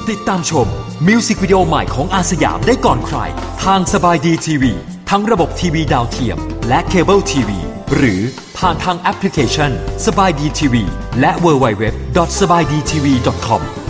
ติดตามชมมิวสิกวิดีโอใหม่ของอาสยามได้ก่อนใครทางสบายดีทีวีทั้งระบบทีวีดาวเทียมและเคเบิลทีวีหรือผ่านทางแอปพลิเคชันสบายดีทีวีและ www.sabaydtv.com